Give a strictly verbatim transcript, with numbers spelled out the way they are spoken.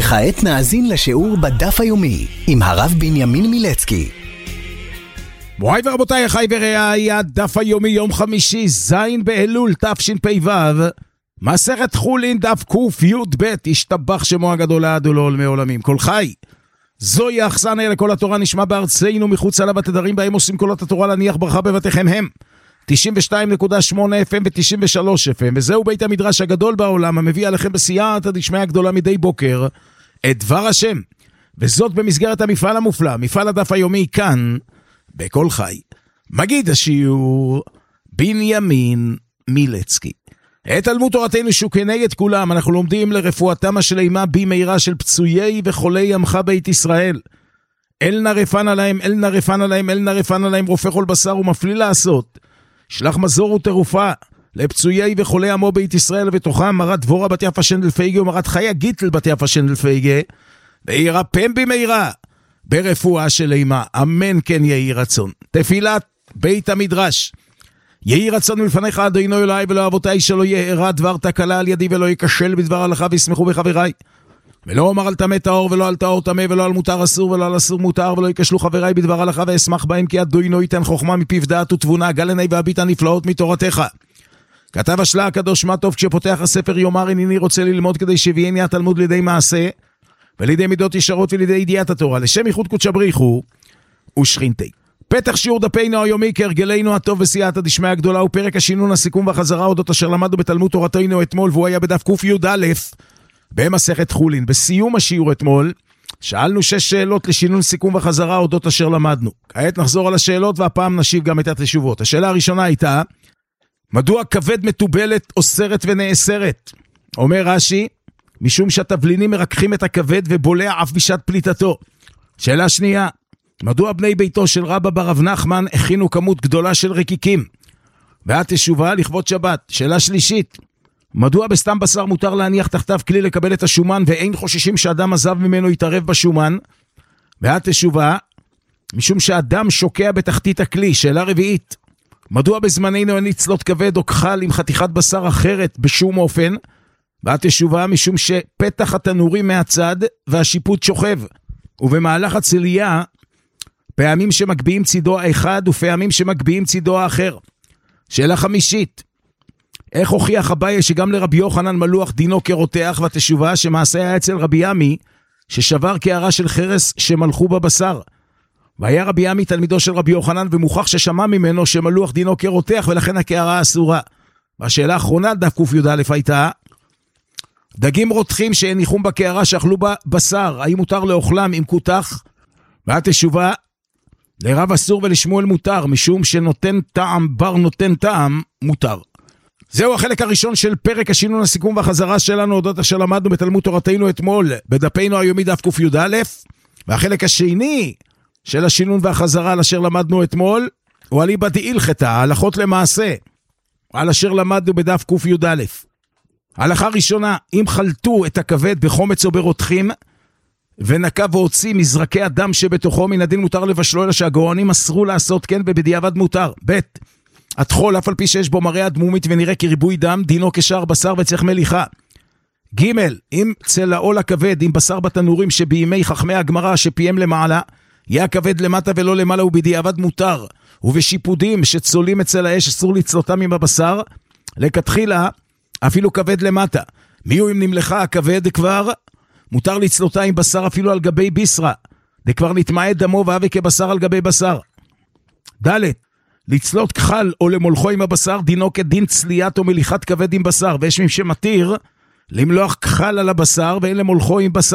וכעת נאזין לשיעור בדף היומי עם הרב בנימין מילצקי. מוריי ורבותיי, אחי ורעיי, הדף היומי יום חמישי זין באלול תשפ"ו, מסכת חולין דף ק"י"ב, השתבח שמו הגדול לעד ולעולמי עולמים. כל חי, זוהי האכסניה לכל התורה, נשמע בארצנו מחוץ לה בתדרים בהם עושים קולות התורה, להניח ברכה בבתיכם הם תשעים ושתיים נקודה שמונה אף אם ו-תשעים ושלוש אף אם, וזהו בית המדרש הגדול בעולם המביא עליכם בסייעתא דשמיא הגדולה מדי בוקר את דבר השם, וזאת במסגרת המפעל המופלא, מפעל הדף היומי כאן בכל חי. מגיד השיעור בנימין מילצקי. את תלמוד תורתנו שהוא כנגד כולם, אנחנו לומדים לרפואתם השלימה במהרה של פצויי וחולי עמך בית ישראל. אל נרפן עליהם, אל נרפן עליהם, אל נרפן עליהם, רופא כל בשר ומפליא לעשות. שלח מזור ותרופה לפצויי וחולי עמו בית ישראל, ובתוכם מרת דבורה בת יפה שנדל פייגה ומרת חיה גיטל בת יפה שנדל פייגה, וירפם במהרה ברפואה שלימה. אמן כן יהי רצון. תפילת בית המדרש. יהי רצון מלפניך אדוני אלוהי ולא אבותיי, שלא יארע דבר תקלה על ידי ולא ייכשל בדבר הלכה וישמחו בחבריי. ולא אומר על טמא טהור ולא על טהור טמא ולא על מותר אסור ולא על אסור מותר, ולא ייכשלו חבריי בדבר הלכה ואשמח בהם, כי אדוני ייתן חוכמה מפיו דעת ותבונה, גל עיני והביט הנפלאות מתורתך. כתב השלה הקדוש מה טוב כשפותח הספר יאמר הנני רוצה ללמוד, כדי שיביאני התלמוד לידי מעשה ולידי מידות ישרות ולידי ידיעת התורה, לשם ייחוד קודשא בריחו ושכינתי. פתח שיעור דפנו היומי כהרגלנו הטוב בסייעתא דשמיא הגדולה, ופרק השינון, הסיכום והחזרה אודות אשר למדנו בתלמוד תורתנו אתמול, והוא היה בדף ק"י"א במסכת חולין. בסיום השיעור אתמול שאלנו שש שאלות לשינון, סיכום וחזרה אודות אשר למדנו. כעת נחזור על השאלות והפעם נשיב גם את התשובות. השאלה הראשונה הייתה, מדוע כבד מתובלת אוסרת ונאסרת? אומר רש"י, משום שהתבלינים מרככים את הכבד ובולע אף בשעת פליטתו. שאלה שנייה, מדוע בני ביתו של רבא ברב נחמן הכינו כמות גדולה של רקיקים? והתשובה לכבוד שבת. שאלה שלישית, מדוע בסתם בשר מותר להניח תחתיו כלי לקבל את השומן ואין חוששים שאדם עזב ממנו יתערב בשומן? והתשובה, משום שאדם שוקע בתחתית הכלי. שאלה רביעית, מדוע בזמננו אין לצלות כבד או כחל עם חתיכת בשר אחרת בשום אופן? והתשובה, משום שפתח התנורים מהצד והשיפוט שוכב, ובמהלך הצלייה פעמים שמגביעים צידו האחד ופעמים שמגביעים צידו האחר. שאלה חמישית, איך הוכיח אביי שגם לרבי יוחנן מלוח דינו כרותח? והתשובה, שמעשה היה אצל רבי ימי ששבר קערה של חרס שמלכו בבשר, והיה רבי ימי תלמידו של רבי יוחנן ומוכח ששמע ממנו שמלוח דינו כרותח ולכן הקערה אסורה. והשאלה האחרונה דף ק"י"א הייתה, דגים רותחים שהניחום בקערה שאכלו בבשר, האם מותר לאוכלם עם כותח? והתשובה, לרב אסור ולשמואל מותר, משום שנותן טעם בר נותן טעם מותר. זהו החלק הראשון של פרק השינון, הסיכום והחזרה שלנו אודות אשר למדנו בתלמוד תורתנו אתמול בדפנו היומי דף ק"י"א, והחלק השני של השינון והחזרה על אשר למדנו אתמול הוא על איבא דהילכתא, ההלכות למעשה, על אשר למדנו בדף ק"י"א. ההלכה ראשונה, אם חלטו את הכבד בחומץ או ברותחים ונקה והוציא מזרקי הדם שבתוכו, מן הדין מותר לבשלו, אלא שהגאונים אסרו לעשות כן ובדיעבד מותר. ב' הטחול, אף על פי שיש בו מראה אדמומית ונראה כריבוי דם, דינו כשאר בשר וצריך מליחה. ג' אם צלעו הכבד עם בשר בתנורים שבימי חכמי הגמרא שפיהם למעלה, יהיה הכבד למטה ולא למעלה ובדיעבד מותר. ובשיפודים שצולים אצל האש אסור לצלותם עם הבשר, לכתחילה אפילו כבד למטה. מיהו אם נמלכה הכבד כבר? מותר לצלותה עם בשר אפילו על גבי ביסרה, וכבר נטמע את דמו והווה כבשר על גבי בשר. ד' לצלות כחל או למולכו עם הבשר, דינו כדין צליית או מליחת כבד עם בשר, ויש מי שמתיר למלוח כחל על הבשר ואין למולכו עם בשר.